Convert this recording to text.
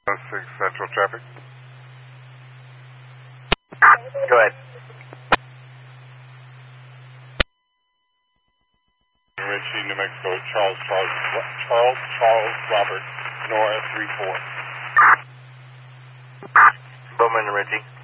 6 Central traffic. Go ahead. Richie, New Mexico, Charles Robert, Nora 34. Bowman and Richie.